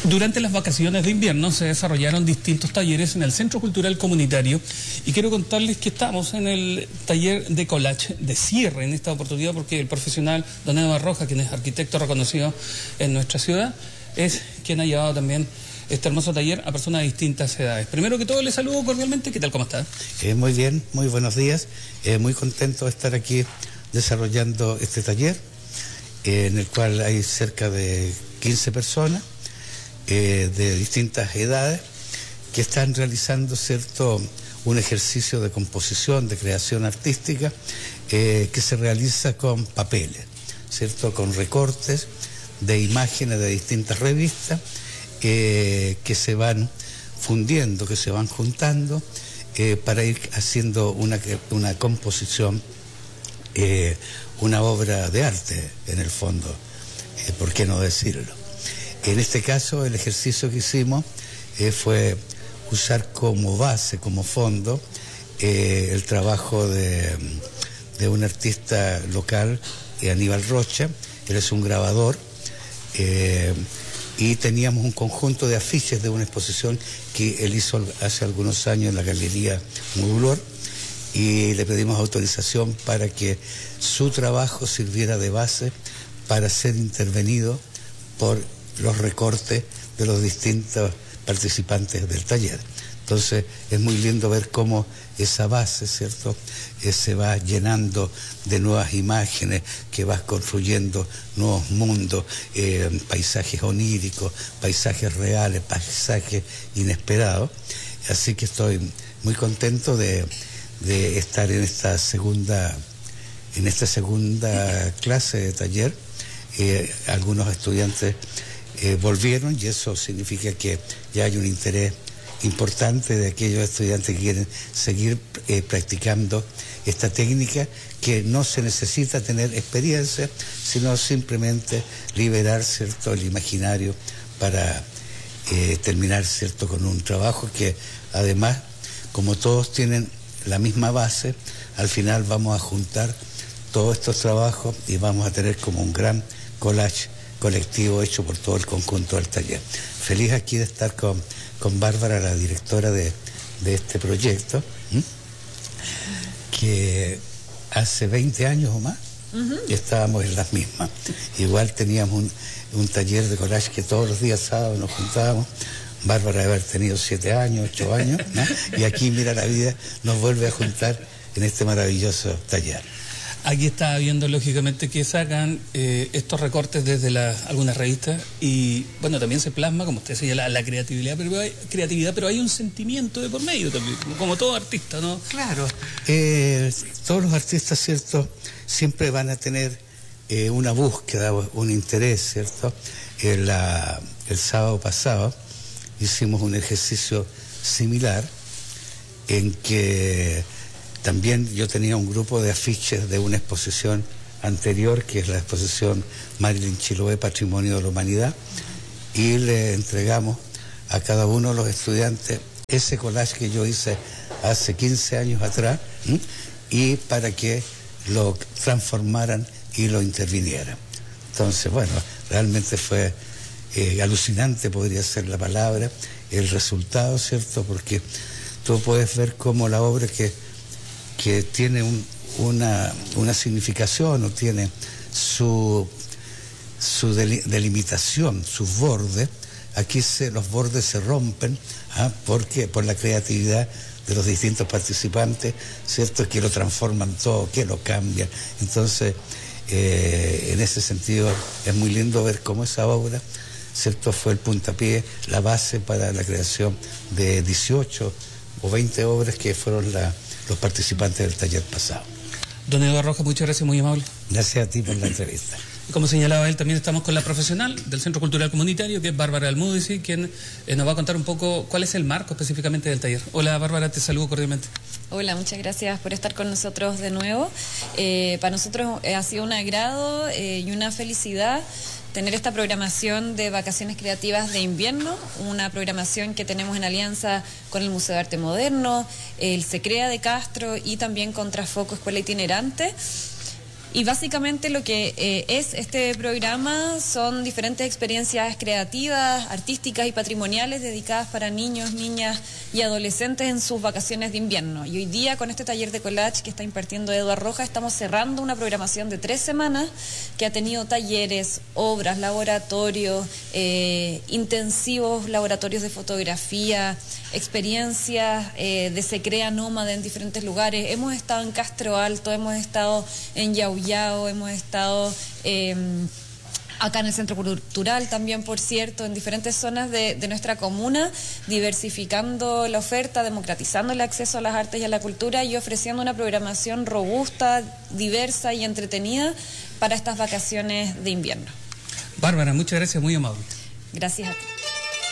Durante las vacaciones de invierno se desarrollaron distintos talleres en el Centro Cultural Comunitario y quiero contarles que estamos en el taller de collage de cierre en esta oportunidad porque el profesional Don Eduardo Rojas, quien es arquitecto reconocido en nuestra ciudad, es quien ha llevado también este hermoso taller a personas de distintas edades. Primero que todo les saludo cordialmente, ¿qué tal, cómo está? Muy bien, muy buenos días, muy contento de estar aquí desarrollando este taller en el cual hay cerca de 15 personas de distintas edades que están realizando un ejercicio de composición, de creación artística que se realiza con papeles, con recortes de imágenes de distintas revistas que se van fundiendo, que se van juntando para ir haciendo una composición, una obra de arte en el fondo, ¿por qué no decirlo? En este caso, el ejercicio que hicimos fue usar como base, como fondo, el trabajo de un artista local, Aníbal Rocha. Él es un grabador, y teníamos un conjunto de afiches de una exposición que él hizo hace algunos años en la Galería Modulor, y le pedimos autorización para que su trabajo sirviera de base para ser intervenido por los recortes de los distintos participantes del taller. Entonces es muy lindo ver cómo esa base, se va llenando de nuevas imágenes, que vas construyendo nuevos mundos, paisajes oníricos, paisajes reales, paisajes inesperados. Así que estoy muy contento de estar en esta segunda clase de taller. Algunos estudiantes volvieron, y eso significa que ya hay un interés importante de aquellos estudiantes que quieren seguir practicando esta técnica, que no se necesita tener experiencia, sino simplemente liberar el imaginario para terminar con un trabajo que además, como todos tienen la misma base, al final vamos a juntar todos estos trabajos y vamos a tener como un gran collage colectivo hecho por todo el conjunto del taller. Feliz aquí de estar con Bárbara, la directora de este proyecto, que hace 20 años o más estábamos en las mismas. Igual teníamos un taller de collage que todos los días sábados nos juntábamos. Bárbara debe haber tenido 7 años, 8 años, ¿no? Y aquí, mira, la vida nos vuelve a juntar en este maravilloso taller. Aquí está viendo, lógicamente, que sacan estos recortes desde algunas revistas y, bueno, también se plasma, como usted decía, la creatividad, pero hay un sentimiento de por medio también, como todo artista, ¿no? Claro. Todos los artistas, siempre van a tener una búsqueda, un interés, El sábado pasado hicimos un ejercicio similar en que también yo tenía un grupo de afiches de una exposición anterior, que es la exposición Marilyn Chiloé, Patrimonio de la Humanidad, y le entregamos a cada uno de los estudiantes ese collage que yo hice hace 15 años atrás, y para que lo transformaran y lo intervinieran. Entonces, bueno, realmente fue alucinante, podría ser la palabra, el resultado, porque tú puedes ver cómo la obra que tiene una significación, o tiene su delimitación, sus bordes. Aquí los bordes se rompen, porque por la creatividad de los distintos participantes, que lo transforman todo, que lo cambian. Entonces, en ese sentido, es muy lindo ver cómo esa obra, fue el puntapié, la base para la creación de 18 o 20 obras que fueron los participantes del taller pasado. Don Eduardo Rojas, muchas gracias, muy amable. Gracias a ti por la entrevista. Como señalaba él, también estamos con la profesional del Centro Cultural Comunitario, que es Bárbara Almudici, quien nos va a contar un poco cuál es el marco específicamente del taller. Hola, Bárbara, te saludo cordialmente. Hola, muchas gracias por estar con nosotros de nuevo. Para nosotros ha sido un agrado y una felicidad tener esta programación de vacaciones creativas de invierno, una programación que tenemos en alianza con el Museo de Arte Moderno, el SECREA de Castro y también Contrafoco Escuela Itinerante. Y básicamente lo que es este programa son diferentes experiencias creativas, artísticas y patrimoniales dedicadas para niños, niñas y adolescentes en sus vacaciones de invierno. Y hoy día con este taller de collage que está impartiendo Eduardo Rojas estamos cerrando una programación de 3 semanas que ha tenido talleres, obras, laboratorios, intensivos laboratorios de fotografía, experiencias de se crea nómada en diferentes lugares. Hemos estado en Castro Alto, hemos estado en Yauyao, hemos estado acá en el Centro Cultural también, por cierto, en diferentes zonas de nuestra comuna, diversificando la oferta, democratizando el acceso a las artes y a la cultura y ofreciendo una programación robusta, diversa y entretenida para estas vacaciones de invierno. Bárbara, muchas gracias, muy amable. Gracias a ti.